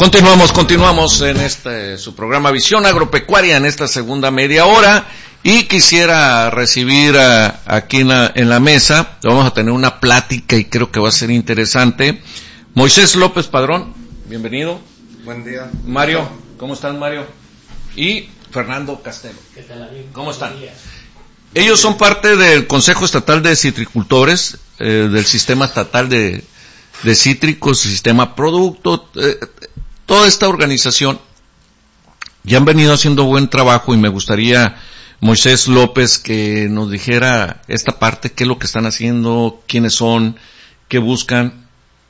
Continuamos en su programa Visión Agropecuaria en esta segunda media hora, y quisiera recibir aquí en la mesa, vamos a tener una plática y creo que va a ser interesante. Moisés López Padrón, bienvenido. Buen día. Mario, ¿cómo están, Mario? Y Fernando Castelo. ¿Qué tal, amigo? ¿Cómo están? Ellos son parte del Consejo Estatal de Citricultores, del Sistema Estatal de Cítricos, Sistema Producto, toda esta organización ya han venido haciendo buen trabajo, y me gustaría, Moisés López, que nos dijera esta parte, qué es lo que están haciendo, quiénes son, qué buscan.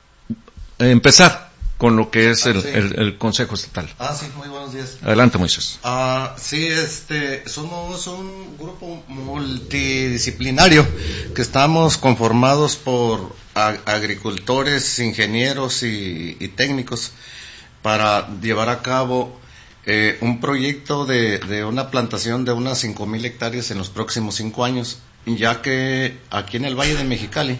Empezar con lo que es el Consejo Estatal. Sí, muy buenos días. Adelante, Moisés. Sí, somos un grupo multidisciplinario que estamos conformados por agricultores, ingenieros y técnicos para llevar a cabo un proyecto de una plantación de unas 5,000 hectáreas en los próximos 5 años, ya que aquí en el Valle de Mexicali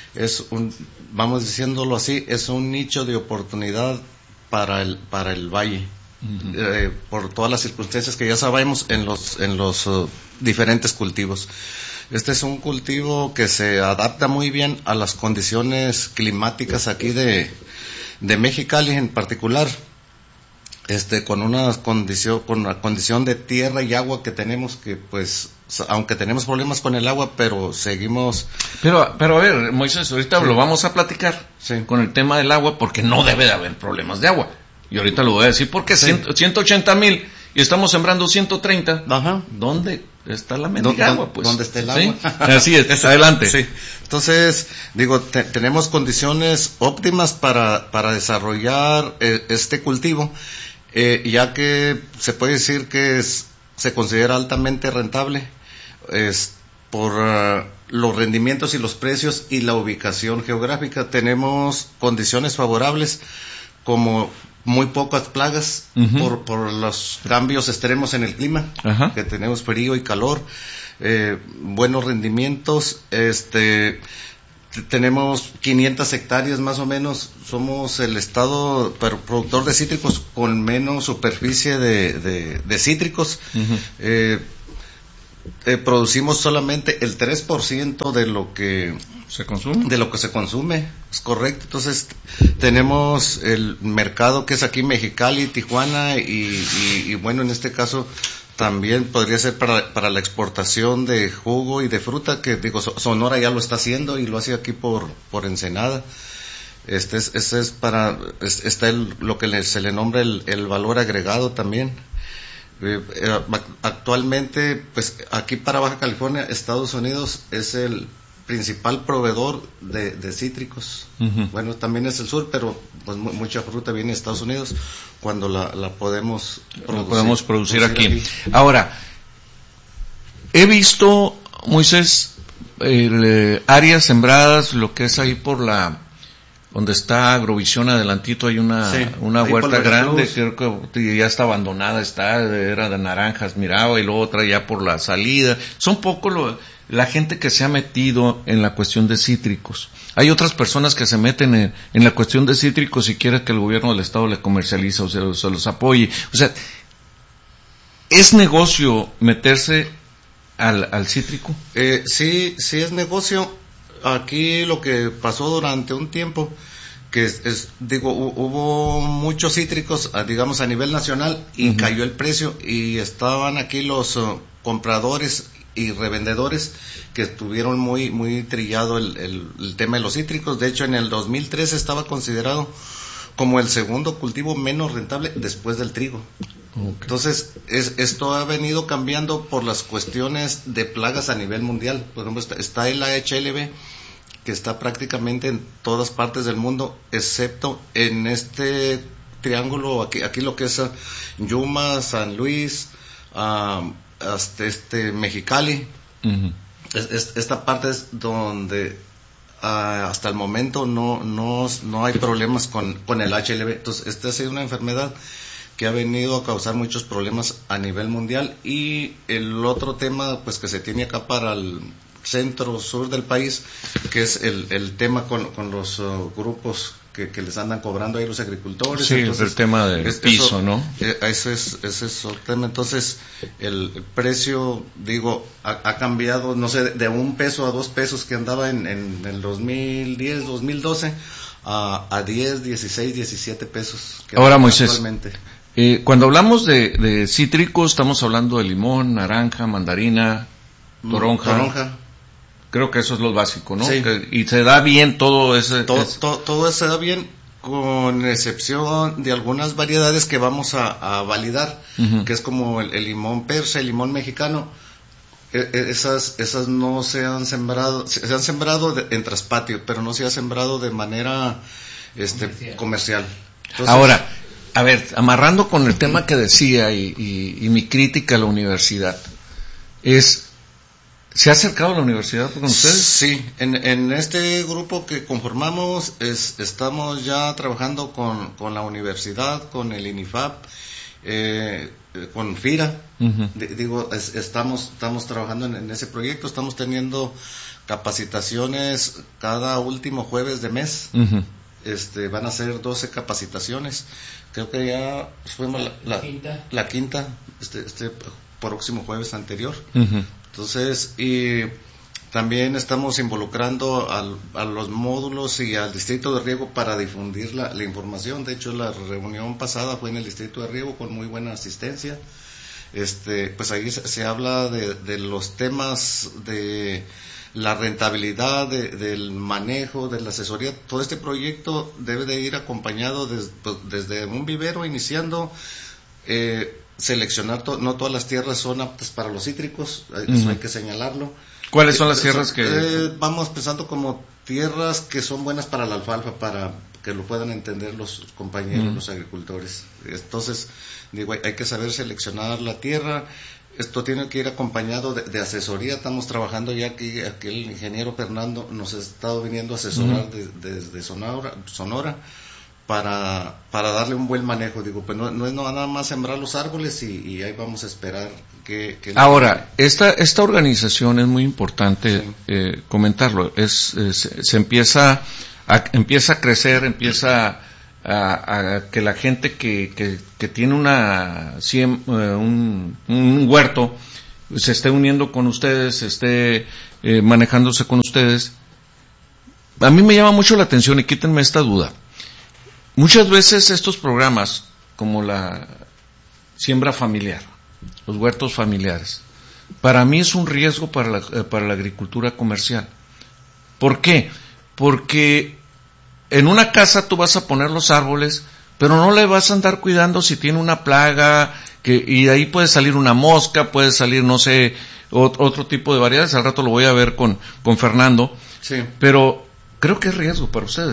vamos diciéndolo así, es un nicho de oportunidad para el valle, por todas las circunstancias que ya sabemos en los diferentes cultivos. Este es un cultivo que se adapta muy bien a las condiciones climáticas aquí de Mexicali en particular, con la condición de tierra y agua que tenemos, que pues, aunque tenemos problemas con el agua, pero seguimos. Pero a ver, Moisés, ahorita lo vamos a platicar con el tema del agua, porque no debe de haber problemas de agua. Y ahorita lo voy a decir porque 180,000 y estamos sembrando 130. Ajá. ¿Dónde está la mendiga agua? Pues, ¿dónde está el agua? ¿Sí? Así es, adelante. Sí. Entonces, tenemos condiciones óptimas para desarrollar este cultivo, ya que se puede decir que se considera altamente rentable, por los rendimientos y los precios y la ubicación geográfica. Tenemos condiciones favorables, como muy pocas plagas, por los cambios extremos en el clima, que tenemos frío y calor, buenos rendimientos, tenemos 500 hectáreas más o menos. Somos el estado productor de cítricos con menos superficie de cítricos. Producimos solamente el 3% de lo que se consume, es correcto. Entonces tenemos el mercado que es aquí Mexicali, Tijuana, y bueno, en este caso también podría ser para la exportación de jugo y de fruta, que Sonora ya lo está haciendo y lo hace aquí por Ensenada. Está lo que se le nombra el valor agregado también. Actualmente, pues aquí para Baja California, Estados Unidos es el principal proveedor de cítricos. Bueno, también es el sur, pero pues mucha fruta viene de Estados Unidos cuando la podemos producir aquí. Ahora, he visto, Moisés, áreas sembradas, lo que es ahí por donde está Agrovisión adelantito, hay una huerta grande, creo que ya está abandonada, era de naranjas, miraba, y luego otra ya por la salida. Son poco la gente que se ha metido en la cuestión de cítricos. Hay otras personas que se meten en la cuestión de cítricos y quieren que el gobierno del estado le comercialice o se los apoye. O sea, ¿es negocio meterse al cítrico? Sí es negocio. Aquí lo que pasó durante un tiempo, que hubo muchos cítricos, digamos, a nivel nacional, y cayó el precio, y estaban aquí los compradores y revendedores que tuvieron muy trillado el tema de los cítricos. De hecho, en el 2003 estaba considerado como el segundo cultivo menos rentable después del trigo. Okay. Entonces, esto ha venido cambiando por las cuestiones de plagas a nivel mundial. Por ejemplo, está el HLB, que está prácticamente en todas partes del mundo, excepto en este triángulo, aquí lo que es Yuma, San Luis, Mexicali. Esta parte es donde hasta el momento no hay problemas con el HLB. Entonces, esta ha sido una enfermedad que ha venido a causar muchos problemas a nivel mundial. Y el otro tema, pues, que se tiene acá para el centro sur del país, que es el tema con los grupos que les andan cobrando ahí los agricultores. Sí, entonces, el tema del piso, eso, ¿no? Ese es otro tema. Entonces, el precio, digo, ha cambiado, no sé, de $1 a $2 que andaba en el 2010, 2012, a 10, 16, 17 pesos. Que ahora, Moisés, cuando hablamos de cítricos, estamos hablando de limón, naranja, mandarina, toronja. Creo que eso es lo básico, ¿no? Sí. Y se da bien todo ese... Todo se da bien, con excepción de algunas variedades que vamos a validar, uh-huh, que es como el limón persa, el limón mexicano. Esas no se han sembrado, se han sembrado en traspatio, pero no se ha sembrado de manera comercial. Entonces, ahora, a ver, amarrando con el tema que decía y mi crítica a la universidad, ¿se ha acercado a la universidad con ustedes? Sí, en este grupo que conformamos estamos ya trabajando con la universidad, con el INIFAP, con FIRA. Uh-huh. Estamos trabajando en ese proyecto, estamos teniendo capacitaciones cada último jueves de mes. Uh-huh. Van a ser 12 capacitaciones. Creo que ya fuimos la quinta, próximo jueves anterior. Uh-huh. Entonces, y también estamos involucrando a los módulos y al distrito de riego para difundir la información. De hecho, la reunión pasada fue en el distrito de riego con muy buena asistencia. Pues ahí se habla de los temas de la rentabilidad, del manejo, de la asesoría. Todo este proyecto debe de ir acompañado desde un vivero iniciando, seleccionar, no todas las tierras son aptas para los cítricos, eso hay que señalarlo. ¿Cuáles son las tierras que...? Vamos pensando como tierras que son buenas para la alfalfa, para que lo puedan entender los compañeros, los agricultores. Entonces, digo, hay que saber seleccionar la tierra. Esto tiene que ir acompañado de asesoría. Estamos trabajando ya aquí el ingeniero Fernando nos ha estado viniendo a asesorar desde Sonora. Para darle un buen manejo, digo, pues no es nada más sembrar los árboles y ahí vamos a esperar que ahora, esta organización es muy importante, sí, comentarlo, se empieza a crecer, empieza a que la gente que tiene un huerto se esté uniendo con ustedes, esté manejándose con ustedes. A mí me llama mucho la atención y quítenme esta duda. Muchas veces estos programas, como la siembra familiar, los huertos familiares, para mí es un riesgo para la agricultura comercial. ¿Por qué? Porque en una casa tú vas a poner los árboles, pero no le vas a andar cuidando si tiene una plaga, y de ahí puede salir una mosca, puede salir, no sé, otro tipo de variedades. Al rato lo voy a ver con Fernando. Sí. Pero creo que es riesgo para ustedes.